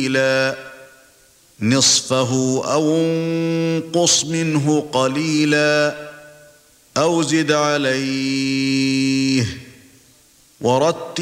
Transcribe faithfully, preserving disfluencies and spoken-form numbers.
نصفه أو انقص منه قليلا أو زد عليه ورتل